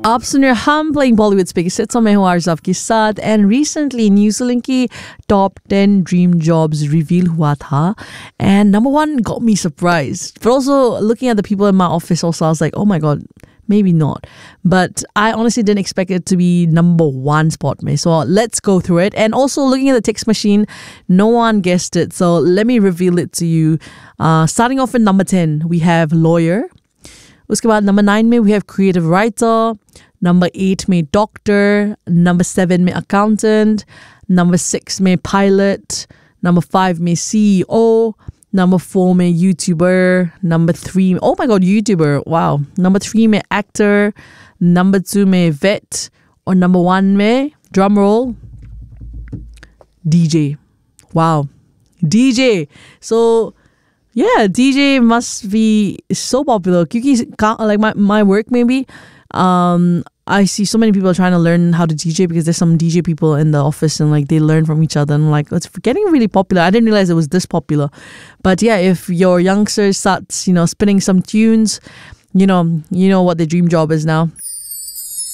आप सुन रहे हम playing Bollywood's biggest hits. मैं हूँ आरज़ आपके साथ. And recently न्यूजीलैंड की top 10 dream jobs reveal हुआ था. And number one got me surprised. But also looking at the people in my office also, I was like, oh my God, maybe not. But I honestly didn't expect it to be number one spot me. So let's go through it. And also looking at the text machine, no one guessed it. So let me reveal it to you. Starting off at number 10, we have lawyer. उसके बाद number 9 में we have creative writer, number 8 में doctor, number 7 में accountant, number 6 में pilot, number 5 में CEO, number 4 में YouTuber, number 3 oh my god YouTuber, wow, number 3 में actor, number 2 में vet, और number 1 में drum roll DJ. Wow, DJ. So yeah, DJ must be so popular. Like my work maybe, I see so many people trying to learn how to DJ because there's some DJ people in the office and like they learn from each other and like it's getting really popular. I didn't realize it was this popular. But yeah, if your youngster starts, spinning some tunes, you know what their dream job is now.